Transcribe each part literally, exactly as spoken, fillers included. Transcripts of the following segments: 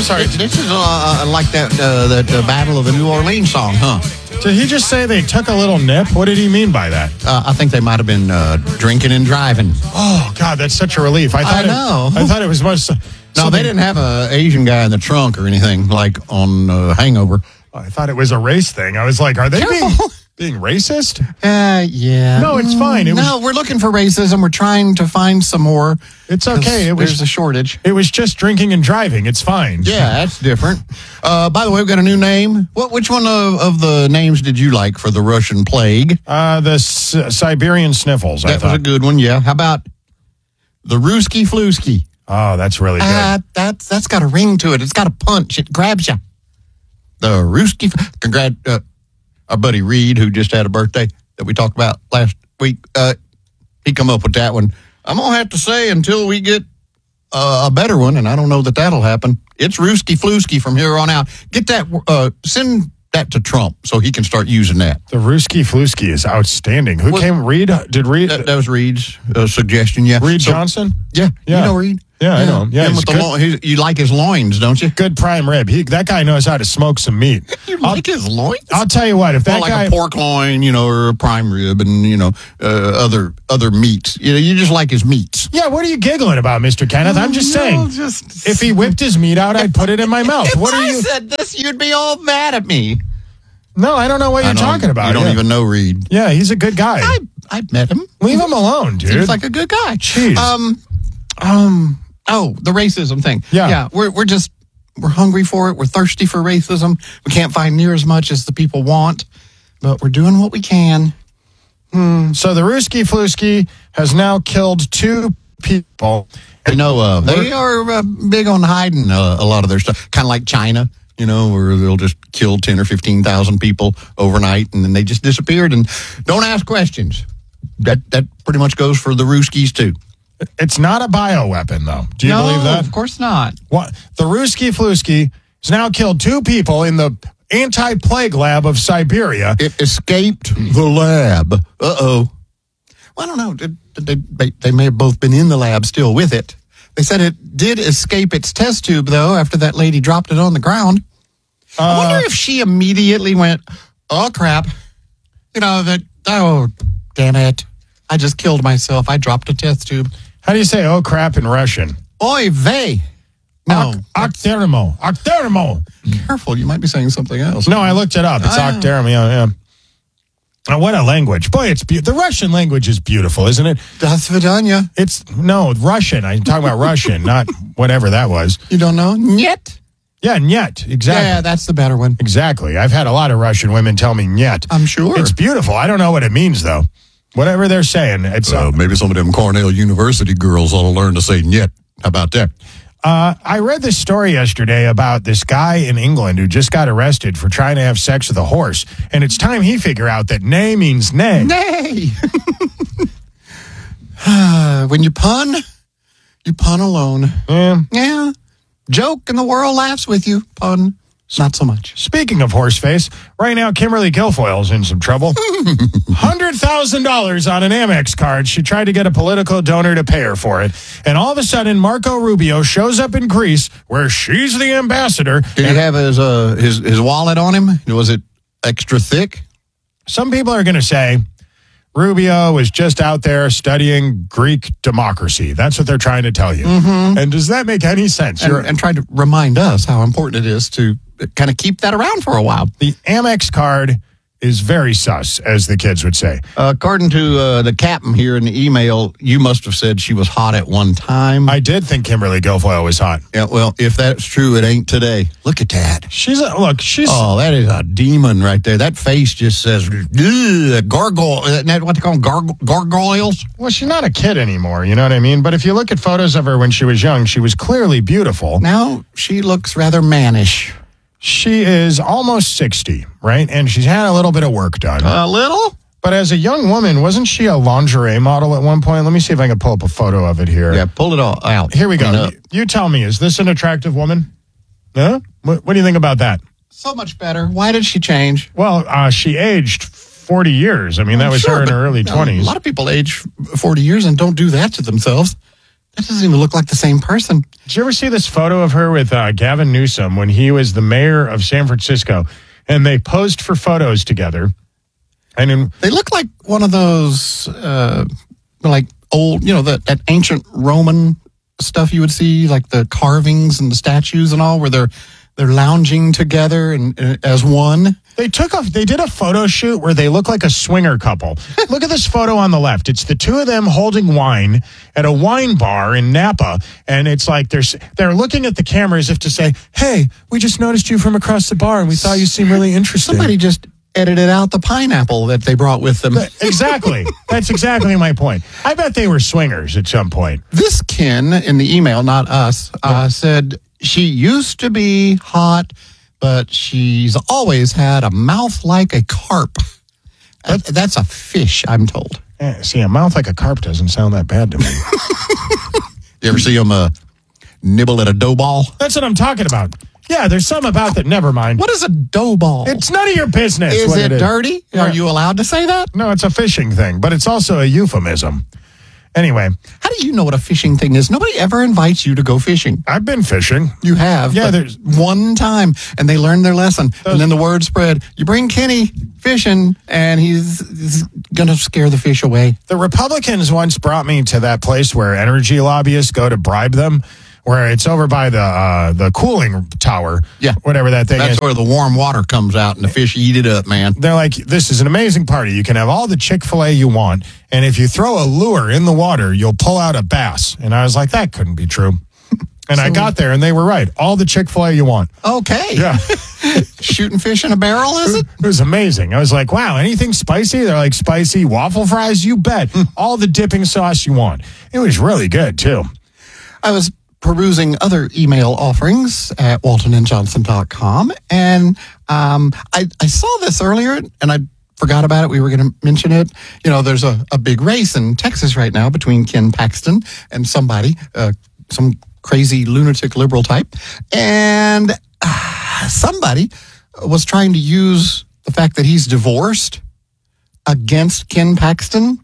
sorry. This is uh, like that uh, that uh, Battle of the New Orleans song, huh? Did he just say they took a little nip? What did he mean by that? Uh, I think they might have been uh, drinking and driving. Oh, God, that's such a relief. I thought I know. It, I thought it was much... No, they didn't have an Asian guy in the trunk or anything like on uh, Hangover. I thought it was a race thing. I was like, are they being, Careful. being racist? Uh, yeah. No, it's fine. It no, was, we're looking for racism. We're trying to find some more. It's okay. It was, there's a shortage. It was just drinking and driving. It's fine. Yeah, that's different. Uh, by the way, we've got a new name. What? Which one of, of the names did you like for the Russian plague? Uh, the S- Siberian Sniffles, That I was thought. a good one, yeah. How about the Ruski Flusky? Oh, that's really good. Uh, that's, that's got a ring to it. It's got a punch. It grabs you. The Ruski. Congrat. Uh, our buddy Reed, who just had a birthday that we talked about last week, uh, he come up with that one. I'm going to have to say, until we get uh, a better one, and I don't know that that'll happen, it's Ruski Flusky from here on out. Get that, uh, send that to Trump so he can start using that. The Ruski Flusky is outstanding. Who Well, came? Reed? Did Reed? That, that was Reed's uh, suggestion, yeah. Reed So- Johnson? Yeah, Yeah. you know Reed. Yeah, I know him. Yeah, Him he's with the good. lo- he's, you like his loins, don't you? Good prime rib. He, that guy knows how to smoke some meat. You I'll, like his loins? I'll tell you what, if that Well, like guy... a pork loin, you know, or a prime rib, and you know, uh, other other meats. You know, you just like his meats. Yeah, what are you giggling about, Mister Kenneth? I'm just No, saying, just- if he whipped his meat out, I'd put it in my mouth. If What are I you... said this, you'd be all mad at me. No, I don't know what I you're don't- talking about. You don't yeah. even know Reed. Yeah, he's a good guy. I I met him. Leave him alone, dude. Seems like a good guy. Jeez. Um, um. Oh, the racism thing. Yeah. yeah. We're we're just we're hungry for it. We're thirsty for racism. We can't find near as much as the people want, but we're doing what we can. So the Ruski Flusky has now killed two people. You know, uh, they are uh, big on hiding uh, a lot of their stuff, kind of like China. You know, where they'll just kill ten or fifteen thousand people overnight, and then they just disappeared and don't ask questions. That that pretty much goes for the Ruskies too. It's not a bioweapon, though. Do you no, believe that? Of course not. What? The Ruski Flusky has now killed two people in the anti-plague lab of Siberia. It escaped the lab. Uh oh. Well, I don't know. Did- did They, they, they may have both been in the lab still with it. They said it did escape its test tube, though, after that lady dropped it on the ground. I Uh, wonder if she immediately went, oh, crap. You know, that, oh, damn it. I just killed myself. I dropped a test tube. How do you say "oh crap" in Russian? Oy vey. No, Ak- Aktermo. Aktermo. careful. You might be saying something else. No, I looked it up. It's Ah. Aktermo. Yeah, yeah. Oh, what a language. Boy, it's be- the Russian language is beautiful, isn't it? До свидания. It's, no, Russian. I'm talking about Russian, not whatever that was. You don't know? Niet. Yeah, nyet. Exactly. Yeah, that's the better one. Exactly. I've had a lot of Russian women tell me nyet. I'm sure. It's beautiful. I don't know what it means, though. Whatever they're saying. It's uh, Uh, maybe some of them Cornell University girls ought to learn to say niet. How about that? Uh, I read this story yesterday about this guy in England who just got arrested for trying to have sex with a horse. And it's time he figure out that nay means nay. Nay. When you pun, you pun alone. Yeah. Yeah. Joke and the world laughs with you. Pun, not so much. Speaking of horse face, right now Kimberly Guilfoyle's in some trouble. one hundred thousand dollars on an Amex card. She tried to get a political donor to pay her for it. And all of a sudden, Marco Rubio shows up in Greece where she's the ambassador. Did he and have his, uh, his, his wallet on him? Was it extra thick? some people are going to say Rubio was just out there studying Greek democracy. That's what they're trying to tell you. Mm-hmm. And does that make any sense? And, and tried to remind us how important it is to kind of keep that around for a while. The Amex card is very sus, as the kids would say. Uh, according to uh, the captain here in the email, you must have said she was hot at one time. I did think Kimberly Guilfoyle was hot. Yeah, well, if that's true, it ain't today. Look at that. She's a, look, she's Oh, that is a demon right there. That face just says, "Ugh, gargoyle." Isn't that what they call them? Garg- gargoyles? well, she's not a kid anymore, you know what I mean? But if you look at photos of her when she was young, she was clearly beautiful. Now she looks rather mannish. She is almost sixty, right? And she's had a little bit of work done. A little? But as a young woman, wasn't she a lingerie model at one point? Let me see if I can pull up a photo of it here. Yeah, pull it all out. Here we Clean go. up. You tell me, is this an attractive woman? Huh? What, what do you think about that? So much better. Why did she change? Well, uh, she aged forty years. I mean, that was Sure, her in but, her early you know, twenties. A lot of people age forty years and don't do that to themselves. that doesn't even look like the same person. Did you ever see this photo of her with uh, Gavin Newsom when he was the mayor of San Francisco, and they posed for photos together? And in, they look like one of those, uh, like old, you know, that, that ancient Roman stuff you would see, like the carvings and the statues and all, where they're they're lounging together and uh, as one. They took a, they did a photo shoot where they look like a swinger couple. Look at this photo on the left. It's the two of them holding wine at a wine bar in Napa. And it's like they're, they're looking at the camera as if to say, hey, we just noticed you from across the bar and we thought you seemed really interesting. Somebody just edited out the pineapple that they brought with them. Exactly. That's exactly my point. I bet they were swingers at some point. This Ken in the email, not us, uh, said she used to be hot, but she's always had a mouth like a carp. That, that's a fish, I'm told. Yeah, see, a mouth like a carp doesn't sound that bad to me. You ever see them uh, nibble at a dough ball? That's what I'm talking about. Yeah, there's some about that. Never mind. What is a dough ball? It's none of your business. Is what it, it dirty? Is. Are you allowed to say that? No, it's a fishing thing, but it's also a euphemism. Anyway. How do you know what a fishing thing is? Nobody ever invites you to go fishing. I've been fishing. You have? Yeah, there's one time, and they learned their lesson. Those, and then the word spread. You bring Kenny fishing, and he's, he's going to scare the fish away. The Republicans once brought me to that place where energy lobbyists go to bribe them, where it's over by the uh, the cooling tower. Yeah. Whatever that thing That's is. That's where the warm water comes out and the fish eat it up, man. They're like, this is an amazing party. You can have all the Chick-fil-A you want. And if you throw a lure in the water, you'll pull out a bass. And I was like, that couldn't be true. And so, I got there and they were right. All the Chick-fil-A you want. Okay. Yeah. Shooting fish in a barrel, is it? It was amazing. I was like, wow, anything spicy? They're like, spicy waffle fries? You bet. All the dipping sauce you want. It was really good, too. I was perusing other email offerings at walton and johnson dot com, and um, I, I saw this earlier, and I forgot about it. We were going to mention it. You know, there's a, a big race in Texas right now between Ken Paxton and somebody, uh, some crazy lunatic liberal type, and uh, somebody was trying to use the fact that he's divorced against Ken Paxton,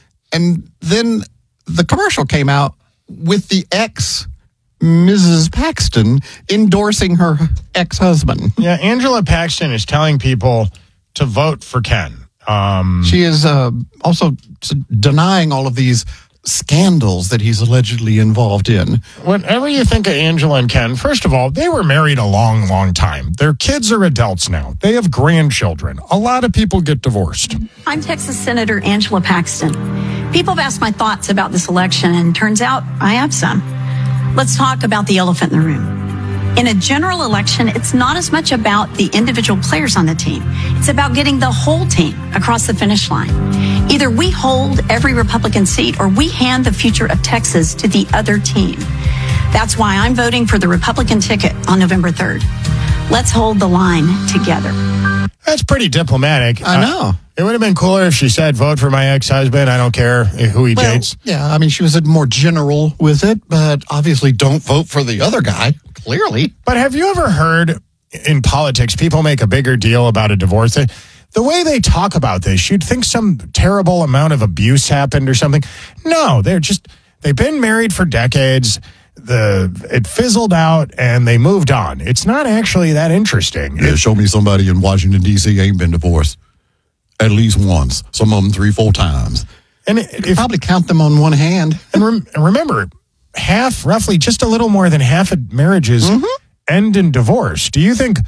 and then the commercial came out with the ex Missus Paxton endorsing her ex-husband. Yeah, Angela Paxton is telling people to vote for Ken. Um, she is uh, also denying all of these scandals that he's allegedly involved in. Whatever you think of Angela and Ken, first of all, they were married a long, long time. Their kids are adults now. They have grandchildren. A lot of people get divorced. I'm Texas Senator Angela Paxton. People have asked my thoughts about this election, and turns out I have some. Let's talk about the elephant in the room. In a general election, it's not as much about the individual players on the team. It's about getting the whole team across the finish line. Either we hold every Republican seat or we hand the future of Texas to the other team. That's why I'm voting for the Republican ticket on November third. Let's hold the line together. That's pretty diplomatic. I know. Uh, it would have been cooler if she said, vote for my ex-husband. I don't care who he well, dates. Yeah, I mean, she was more general with it, but obviously don't vote for the other guy, clearly. But have you ever heard in politics, people make a bigger deal about a divorce? The way they talk about this, you'd think some terrible amount of abuse happened or something. No, they're just, they've been married for decades. The it fizzled out and they moved on. It's not actually that interesting. Yeah, it, show me somebody in Washington, D C ain't been divorced at least once. Some of them three, four times. And you could probably count them on one hand. And rem, remember, half, roughly just a little more than half of marriages mm-hmm. end in divorce. Do you think,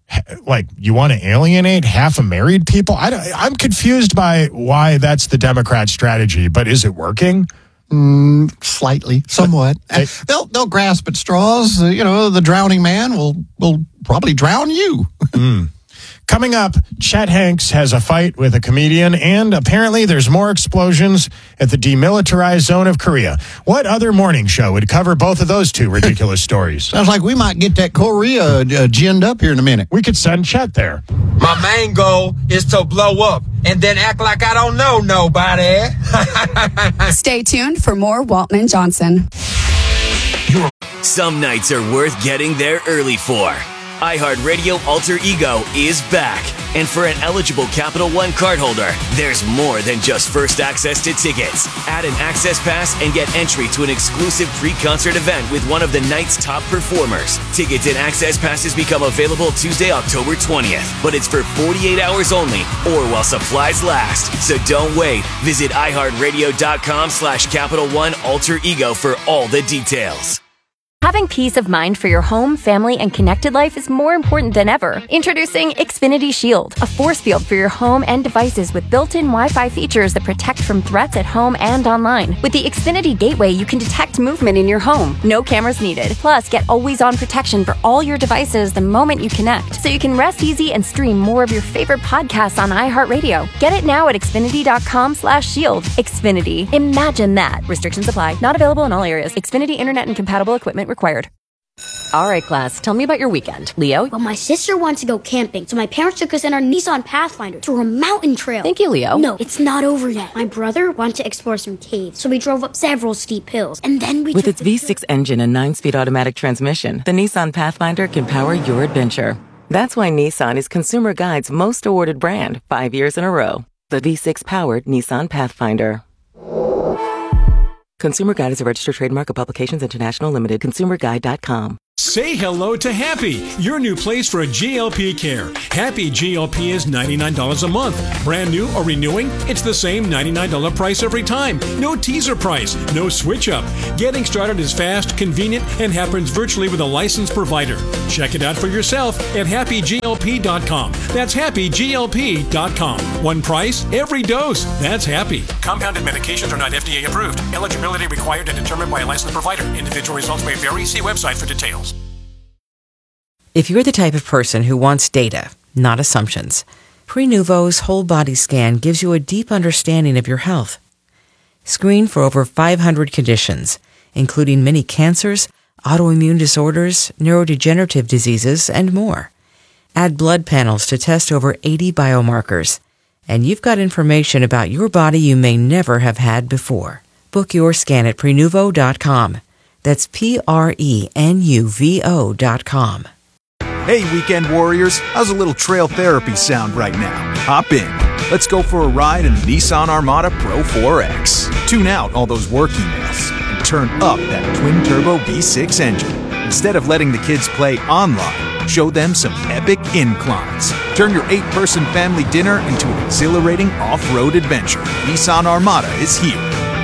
like, you want to alienate half of married people? I don't, I'm confused by why that's the Democrat strategy, but is it working? Mm, slightly, somewhat. They, they'll they'll grasp at straws. Uh, you know, the drowning man will will probably drown you. mm. Coming up, Chet Hanks has a fight with a comedian, and apparently there's more explosions at the demilitarized zone of Korea. What other morning show would cover both of those two ridiculous stories? Sounds like we might get that Korea uh, ginned up here in a minute. We could send Chet there. My main goal is to blow up and then act like I don't know nobody. Stay tuned for more Walton Johnson. Some nights are worth getting there early for. iHeartRadio Alter Ego is back. And for an eligible Capital One cardholder, there's more than just first access to tickets. Add an access pass and get entry to an exclusive pre-concert event with one of the night's top performers. Tickets and access passes become available Tuesday, October twentieth, but it's for forty-eight hours only or while supplies last. So don't wait. Visit iHeartRadio.com slash Capital One Alter Ego for all the details. Having peace of mind for your home, family, and connected life is more important than ever. Introducing Xfinity Shield, a force field for your home and devices with built-in Wi-Fi features that protect from threats at home and online. With the Xfinity Gateway, you can detect movement in your home. No cameras needed. Plus, get always-on protection for all your devices the moment you connect, so you can rest easy and stream more of your favorite podcasts on iHeartRadio. Get it now at Xfinity.com slash shield. Xfinity. Imagine that. Restrictions apply. Not available in all areas. Xfinity Internet and compatible equipment required. All right, class, tell me about your weekend. Leo? Well, my sister wants to go camping, so my parents took us in our Nissan Pathfinder to a mountain trail. Thank you, Leo. No, it's not over yet. My brother wanted to explore some caves, so we drove up several steep hills, and then we With took its V six engine and nine-speed automatic transmission, the Nissan Pathfinder can power your adventure. That's why Nissan is Consumer Guide's most awarded brand, five years in a row. The V six-powered Nissan Pathfinder. Consumer Guide is a registered trademark of Publications International Limited. consumer guide dot com. Say hello to Happy, your new place for G L P care. Happy G L P is ninety-nine dollars a month. Brand new or renewing, it's the same ninety-nine dollars price every time. No teaser price, no switch up. Getting started is fast, convenient, and happens virtually with a licensed provider. Check it out for yourself at happy G L P dot com. That's happy G L P dot com. One price, every dose. That's Happy. Compounded medications are not F D A approved. Eligibility required and determined by a licensed provider. Individual results may vary. See website for details. If you're the type of person who wants data, not assumptions, Prenuvo's whole body scan gives you a deep understanding of your health. Screen for over five hundred conditions, including many cancers, autoimmune disorders, neurodegenerative diseases, and more. Add blood panels to test over eighty biomarkers, and you've got information about your body you may never have had before. Book your scan at Prenuvo dot com. That's P R E N U V O dot com. Hey, weekend warriors, how's a little trail therapy sound right now? Hop in. Let's go for a ride in the Nissan Armada Pro four X. Tune out all those work emails and turn up that twin-turbo V six engine. Instead of letting the kids play online, show them some epic inclines. Turn your eight-person family dinner into an exhilarating off-road adventure. Nissan Armada is here.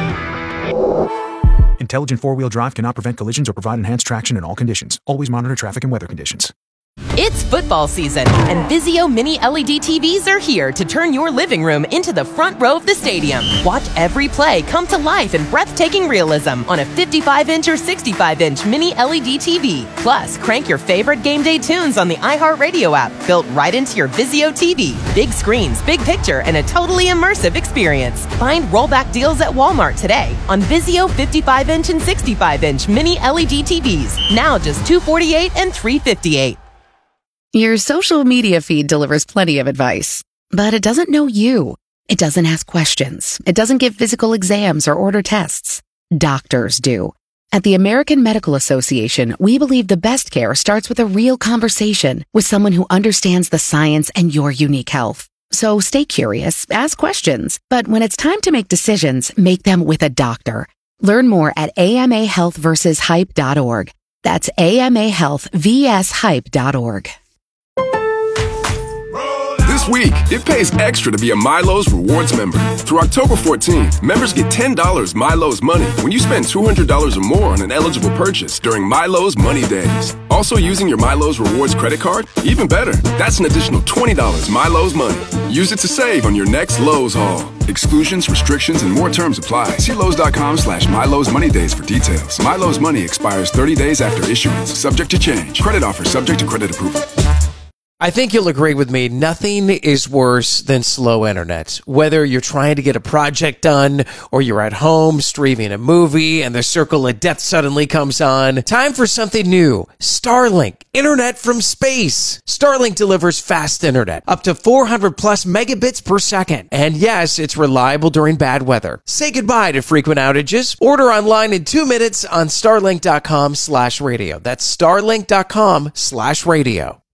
Intelligent four-wheel drive cannot prevent collisions or provide enhanced traction in all conditions. Always monitor traffic and weather conditions. It's football season, and Vizio Mini L E D T Vs are here to turn your living room into the front row of the stadium. Watch every play come to life in breathtaking realism on a fifty-five inch or sixty-five inch Mini L E D T V. Plus, crank your favorite game day tunes on the iHeartRadio app, built right into your Vizio T V. Big screens, big picture, and a totally immersive experience. Find rollback deals at Walmart today on Vizio fifty-five inch and sixty-five inch Mini L E D T Vs. Now just two hundred forty-eight dollars and three hundred fifty-eight dollars. Your social media feed delivers plenty of advice, but it doesn't know you. It doesn't ask questions. It doesn't give physical exams or order tests. Doctors do. At the American Medical Association, we believe the best care starts with a real conversation with someone who understands the science and your unique health. So stay curious, ask questions, but when it's time to make decisions, make them with a doctor. Learn more at A M A health versus hype dot org. That's A M A health versus hype dot org. This week, it pays extra to be a Milo's Rewards member. Through October fourteenth, members get ten dollars Milo's Money when you spend two hundred dollars or more on an eligible purchase during Milo's Money Days. Also, using your Milo's Rewards credit card? Even better, that's an additional twenty dollars Milo's Money. Use it to save on your next Lowe's haul. Exclusions, restrictions, and more terms apply. See Lowe's.com slash Milo's Money Days for details. Milo's Money expires thirty days after issuance, subject to change. Credit offer subject to credit approval. I think you'll agree with me. Nothing is worse than slow internet. Whether you're trying to get a project done or you're at home streaming a movie and the circle of death suddenly comes on. Time for something new. Starlink. Internet from space. Starlink delivers fast internet. Up to four hundred plus megabits per second. And yes, it's reliable during bad weather. Say goodbye to frequent outages. Order online in two minutes on starlink.com slash radio. That's starlink.com slash radio.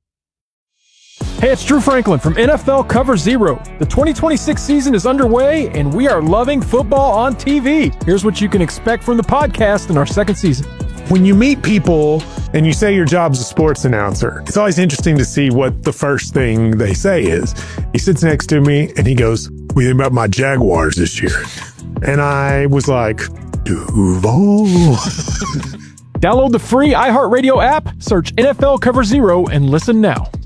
Hey, it's Drew Franklin from N F L Cover Zero. The twenty twenty-six season is underway, and we are loving football on T V. Here's what you can expect from the podcast in our second season. When you meet people and you say your job's a sports announcer, it's always interesting to see what the first thing they say is. He sits next to me and he goes, "What do you think about my Jaguars this year?" And I was like, Duval. Download the free iHeartRadio app, search N F L Cover Zero, and listen now.